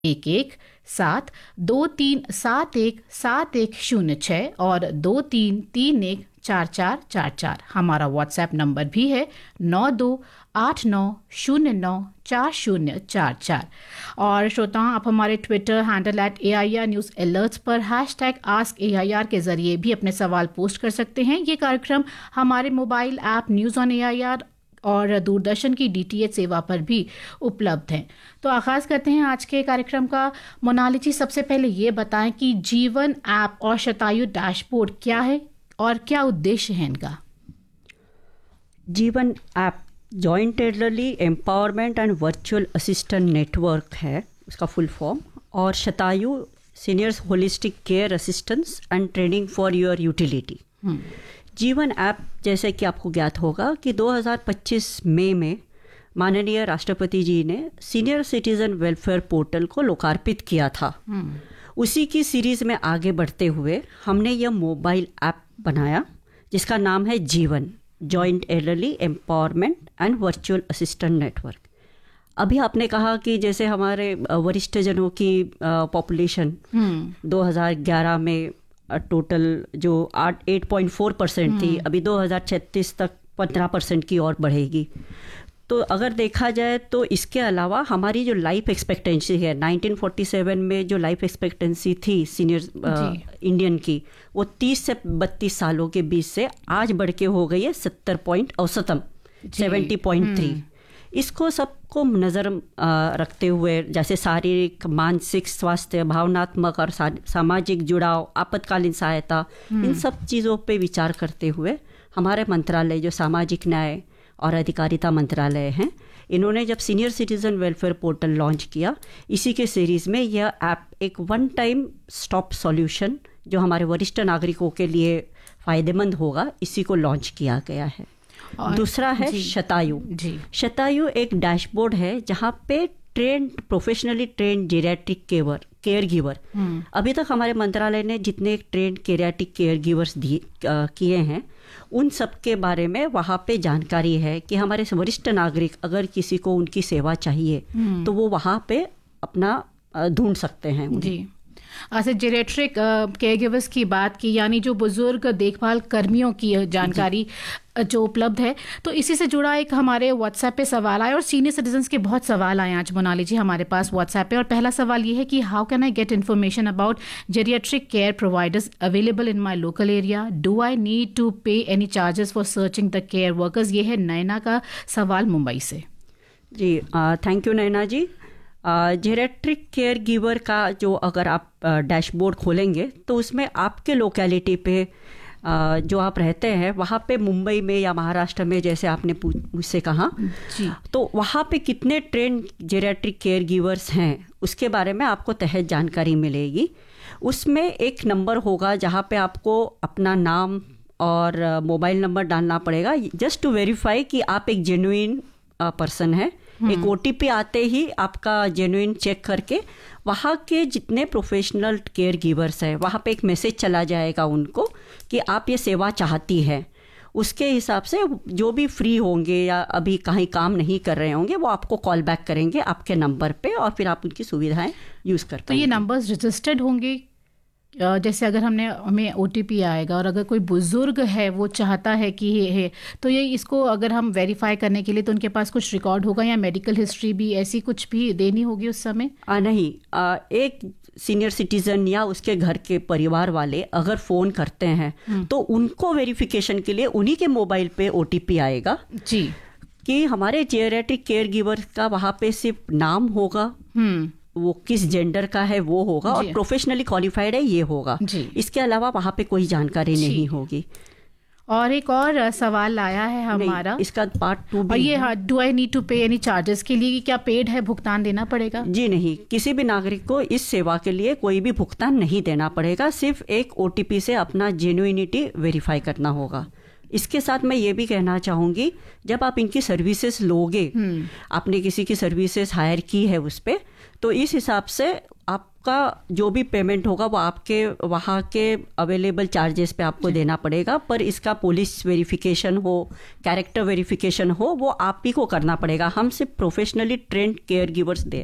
11-7-23-71-7106 और 2331-4444। हमारा WhatsApp number भी है 9289094044। और श्रोताओं, आप हमारे Twitter handle @AIR news alerts पर #AskAIR के जरिए भी अपने सवाल पोस्ट कर सकते हैं। ये कार्यक्रम हमारे mobile app news on AIR और दूरदर्शन की DTH सेवा पर भी उपलब्ध हैं। तो आगाज़ करते हैं आज के कार्यक्रम का। मोनाली जी, सबसे पहले ये बताएं कि जीवन ऐप और शतायु डैशबोर्ड क्या है और क्या उद्देश्य है इनका। जीवन app joint elderly empowerment and virtual assistant network है उसका फुल फॉर्म, और शतायु seniors holistic care assistance and training for your utility. जीवन ऐप, जैसे कि आपको ज्ञात होगा कि 2025 मई में माननीय राष्ट्रपति जी ने सीनियर सिटीजन वेलफेयर पोर्टल को लोकार्पित किया था। उसी की सीरीज में आगे बढ़ते हुए हमने यह मोबाइल ऐप बनाया जिसका नाम है जीवन joint elderly empowerment and virtual assistant network. अभी आपने कहा कि जैसे हमारे वरिष्ठ जनों की पॉपुलेशन 2011 में टोटल जो 8.4% थी, अभी 2036 तक 15% की और बढ़ेगी। तो अगर देखा जाए तो इसके अलावा हमारी जो लाइफ एक्सपेक्टेंसी है, 1947 में जो लाइफ एक्सपेक्टेंसी थी सीनियर इंडियन की, वो 30 से 32 सालों के बीच से आज बढ़ के हो गई है 70.3। इसको सबको नज़र रखते हुए, जैसे शारीरिक, मानसिक स्वास्थ्य, भावनात्मक और सामाजिक जुड़ाव, आपातकालीन सहायता, इन सब चीज़ों पे विचार करते हुए हमारे मंत्रालय, जो सामाजिक न्याय और अधिकारिता मंत्रालय हैं, इन्होंने जब senior citizen welfare portal launch किया, इसी के सीरीज़ में यह ऐप एक वन टाइम स्टॉप सॉल्यूशन जो हमारे वरिष्ठ नागरिकों के लिए फ़ायदेमंद होगा, इसी को लॉन्च किया गया है। दूसरा है शतायु। शतायु एक डैशबोर्ड है जहाँ पे professionally trained geriatric care giver, अभी तक हमारे मंत्रालय ने जितने ट्रेंड जेरियाट्रिक केयर गिवर्स किए हैं, उन सब के बारे में वहाँ पे जानकारी है कि हमारे वरिष्ठ नागरिक अगर किसी को उनकी सेवा चाहिए तो वो वहाँ पे अपना ढूंढ सकते हैं। जी, ऐसे जेरियाट्रिक केयर गिवर्स की बात की, यानी जो बुजुर्ग देखभाल कर्मियों की जानकारी जो उपलब्ध है, तो इसी से जुड़ा एक हमारे व्हाट्सएप पे सवाल आया, और सीनियर सिटीजन्स के बहुत सवाल आए आज मोनाली जी हमारे पास व्हाट्सएप पे। और पहला सवाल ये है कि how can I get information about geriatric care providers available in my local area? Do I need to पे any charges for searching the care workers? ये है नैना का सवाल मुंबई से। जी, thank you Naina ji. Geriatric care giver का जो अगर आप डैशबोर्ड खोलेंगे तो उसमें आपके लोकेलिटी पे जो आप रहते हैं वहाँ पे मुंबई में या महाराष्ट्र में, जैसे आपने मुझसे कहा जी, तो वहाँ पे कितने ट्रेंड जेरियाट्रिक केयर गिवर्स हैं उसके बारे में आपको तहत जानकारी मिलेगी। उसमें एक नंबर होगा जहाँ पे आपको अपना नाम और मोबाइल नंबर डालना पड़ेगा, जस्ट टू वेरीफाई कि आप एक जेन्युइन पर्सन है। एक OTP आते ही आपका जेन्युइन चेक करके वहाँ के जितने प्रोफेशनल केयर गिवर्स हैं वहाँ पे एक मैसेज चला जाएगा उनको कि आप ये सेवा चाहती है। उसके हिसाब से जो भी फ्री होंगे या अभी कहीं काम नहीं कर रहे होंगे वो आपको कॉल बैक करेंगे आपके नंबर पे, और फिर आप उनकी सुविधाएं यूज़ कर पाएंगे। तो ये नंबर्स रजिस्टर्ड होंगे? जैसे अगर हमें OTP आएगा और अगर कोई बुजुर्ग है वो चाहता है कि ये है, तो ये इसको अगर हम वेरीफाई करने के लिए तो उनके पास कुछ रिकॉर्ड होगा या मेडिकल हिस्ट्री भी ऐसी कुछ भी देनी होगी उस समय? नहीं, एक सीनियर सिटीजन या उसके घर के परिवार वाले अगर फ़ोन करते हैं तो उनको वेरिफिकेशन के लिए उन्हीं के मोबाइल पे OTP आएगा जी, कि हमारे जेरियाट्रिक केयर गिवर का वहाँ पे सिर्फ नाम होगा, वो किस जेंडर का है वो होगा, और प्रोफेशनली क्वालिफाइड है ये होगा। इसके अलावा वहाँ पे कोई जानकारी नहीं होगी। और एक और सवाल आया है हमारा, इसका पार्ट 2 भी, ये डू आई नीड टू पे एनी चार्जेस के लिए, क्या पेड है, भुगतान देना पड़ेगा? जी नहीं, किसी भी नागरिक को इस सेवा के लिए कोई भी भुगतान नहीं देना पड़ेगा, सिर्फ एक OTP से अपना जेन्युइनिटी वेरीफाई करना होगा। इसके साथ मैं ये भी कहना चाहूँगी, जब आप इनकी सर्विसेज लोगे, आपने किसी की सर्विसेज हायर की है उस पर, तो इस हिसाब से आपका जो भी पेमेंट होगा वो आपके वहाँ के अवेलेबल चार्जेस पे आपको देना पड़ेगा। पर इसका पुलिस वेरिफिकेशन हो, कैरेक्टर वेरिफिकेशन हो, वो आप ही को करना पड़ेगा। हम सिर्फ प्रोफेशनली ट्रेंड केयर गिवर्स दे रहे हैं।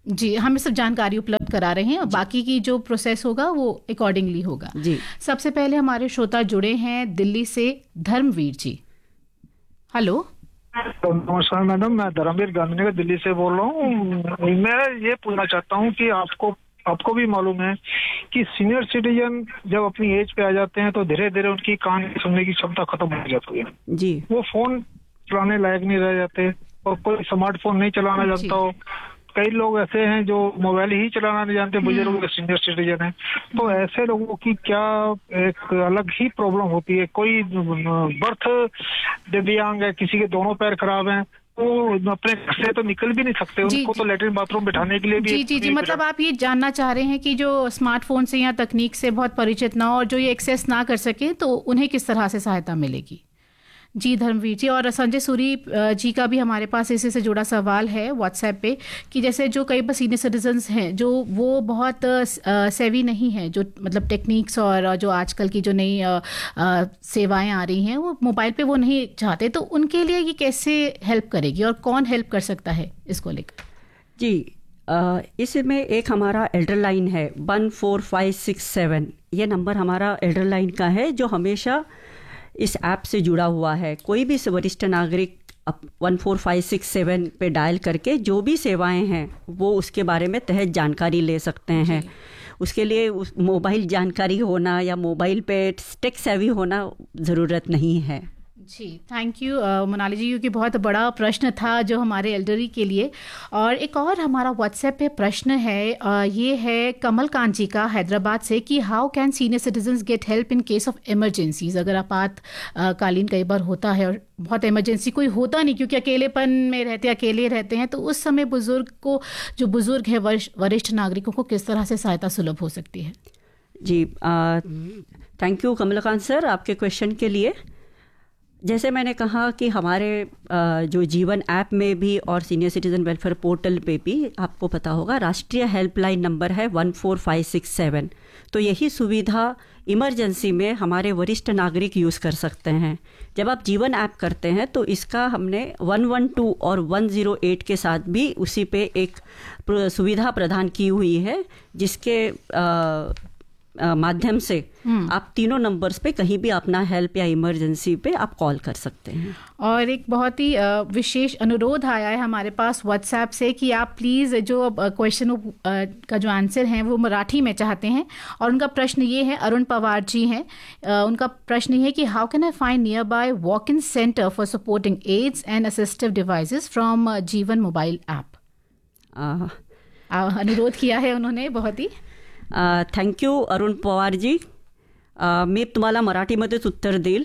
जी, हमें सब जानकारी उपलब्ध करा रहे हैं और बाकी की जो प्रोसेस होगा वो अकॉर्डिंगली होगा जी। सबसे पहले हमारे श्रोता जुड़े हैं दिल्ली से, धर्मवीर जी। हेलो। तो नमस्कार मैडम, मैं धर्मवीर गांधीनगर दिल्ली से बोल रहा हूँ। मैं ये पूछना चाहता हूँ कि आपको भी मालूम है कि सीनियर सिटीजन जब अपनी एज पे आ जाते हैं तो धीरे धीरे उनकी कान सुनने की क्षमता खत्म हो जाती है जी। वो फोन चलाने लायक नहीं रह जाते और कोई स्मार्टफोन नहीं चलाना जानता हो। कई लोग ऐसे हैं जो मोबाइल ही चलाना नहीं जानते, बुजुर्ग सीनियर सिटीजन है। तो ऐसे लोगों की क्या एक अलग ही प्रॉब्लम होती है? कोई बर्थ दिव्यांग है, किसी के दोनों पैर खराब हैं, तो अपने घर से तो निकल भी नहीं सकते, उनको तो लेटरिन बाथरूम बिठाने के लिए भी जी, मतलब आप ये जानना चाह रहे हैं कि जो स्मार्टफोन से या तकनीक से बहुत परिचित ना और जो ये एक्सेस ना कर सके तो उन्हें किस तरह से सहायता मिलेगी। जी धर्मवीर जी, और संजय सूरी जी का भी हमारे पास इसी से जुड़ा सवाल है व्हाट्सएप पे कि जैसे जो कई बार सीनियर सिटीजन्स हैं जो वो बहुत सेवी नहीं है, जो मतलब टेक्निक्स और जो आजकल की जो नई सेवाएं आ रही हैं वो मोबाइल पे वो नहीं चाहते, तो उनके लिए ये कैसे हेल्प करेगी और कौन हेल्प कर सकता है इसको लेकर? जी, इसमें एक हमारा एल्डर लाइन है 14567, ये नंबर हमारा एल्डर लाइन का है जो हमेशा इस ऐप से जुड़ा हुआ है। कोई भी वरिष्ठ नागरिक 14567 पे डायल करके जो भी सेवाएं हैं वो उसके बारे में तहत जानकारी ले सकते हैं। उसके लिए उस मोबाइल जानकारी होना या मोबाइल पे टेक सेवी होना ज़रूरत नहीं है। जी, थैंक यू मोनाली जी, क्योंकि बहुत बड़ा प्रश्न था जो हमारे एल्डरी के लिए। और एक और हमारा व्हाट्सएप पे प्रश्न है, ये है कमल कांत जी का हैदराबाद से कि how can senior citizens get help in case of emergencies? अगर आपातकालीन कई बार होता है और बहुत इमरजेंसी कोई होता नहीं क्योंकि अकेले रहते हैं, तो उस समय बुजुर्ग है वरिष्ठ नागरिकों को किस तरह से सहायता सुलभ हो सकती है? जी, थैंक यू कमलकांत सर आपके क्वेश्चन के लिए। जैसे मैंने कहा कि हमारे जो जीवन ऐप में भी और सीनियर सिटीज़न वेलफेयर पोर्टल पे भी आपको पता होगा राष्ट्रीय हेल्पलाइन नंबर है 14567। तो यही सुविधा इमरजेंसी में हमारे वरिष्ठ नागरिक यूज़ कर सकते हैं। जब आप जीवन ऐप करते हैं तो इसका हमने 112 और 108 के साथ भी उसी पे एक सुविधा प्रदान की हुई है, जिसके माध्यम से आप तीनों नंबर्स पे कहीं भी अपना हेल्प या इमरजेंसी पे आप कॉल कर सकते हैं। और एक बहुत ही विशेष अनुरोध आया है हमारे पास व्हाट्सएप से कि आप प्लीज़ जो क्वेश्चन का जो आंसर है वो मराठी में चाहते हैं। और उनका प्रश्न ये है, अरुण पवार जी हैं, उनका प्रश्न ये है कि how can I find near by walk in centre for supporting ads and assistive devices from जीवन मोबाइल ऐप? अनुरोध किया है उन्होंने बहुत ही। थँक यू अरुण पवार जी, मी तुम्हाला मराठीमध्येच उत्तर देईल।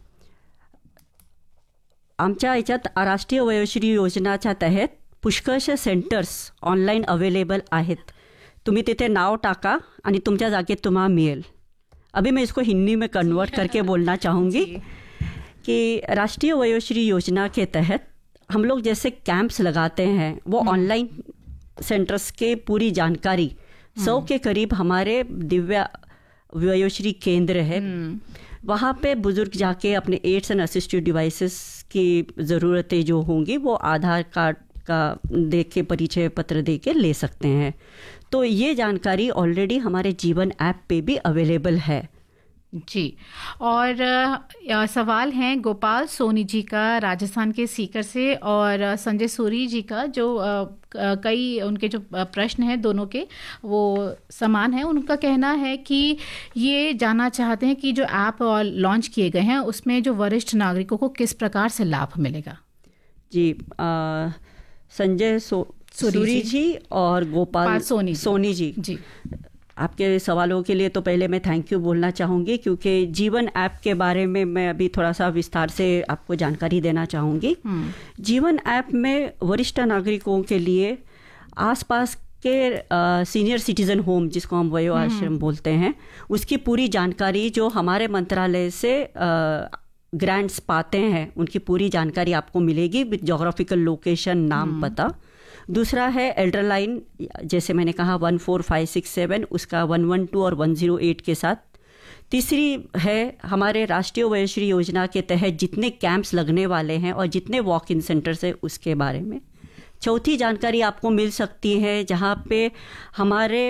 आमच्या याच्यात राष्ट्रीय वयोश्री योजनाच्या तहत पुष्कळशे सेंटर्स ऑनलाईन अवेलेबल आहेत। तुम्ही तिथे नाव टाका आणि तुमच्या जागेत तुम्हाला मिळेल। अभी मैं इसको हिंदी में कन्वर्ट करके बोलना चाहूँगी कि राष्ट्रीय वयोश्री योजना के तहत हम लोग जैसे कैंप्स लगाते हैं, वो ऑनलाइन सेंटर्स के पूरी जानकारी 100 के करीब हमारे दिव्या वयोश्री केंद्र है, वहाँ पे बुजुर्ग जाके अपने एड्स एंड असिस्टिव डिवाइसेस की ज़रूरतें जो होंगी वो आधार कार्ड का दे के, परिचय पत्र दे के ले सकते हैं। तो ये जानकारी ऑलरेडी हमारे जीवन ऐप पे भी अवेलेबल है। जी, और सवाल हैं गोपाल सोनी जी का राजस्थान के सीकर से और संजय सूरी जी का, जो कई उनके जो प्रश्न हैं दोनों के वो समान हैं। उनका कहना है कि ये जानना चाहते हैं कि जो ऐप लॉन्च किए गए हैं उसमें जो वरिष्ठ नागरिकों को किस प्रकार से लाभ मिलेगा। जी, संजय सूरी जी और गोपाल सोनी जी, आपके सवालों के लिए तो पहले मैं थैंक यू बोलना चाहूँगी, क्योंकि जीवन ऐप के बारे में मैं अभी थोड़ा सा विस्तार से आपको जानकारी देना चाहूँगी। जीवन ऐप में वरिष्ठ नागरिकों के लिए आसपास के सीनियर सिटीज़न होम, जिसको हम वयो आश्रम बोलते हैं, उसकी पूरी जानकारी जो हमारे मंत्रालय से ग्रांट्स पाते हैं उनकी पूरी जानकारी आपको मिलेगी विद जोग्राफिकल लोकेशन, नाम, पता। दूसरा है एल्डर लाइन, जैसे मैंने कहा 14567, उसका 112 और 108 के साथ। तीसरी है हमारे राष्ट्रीय वयोश्री योजना के तहत जितने कैंप्स लगने वाले हैं और जितने वॉक इन सेंटर्स है उसके बारे में। चौथी जानकारी आपको मिल सकती है जहाँ पे हमारे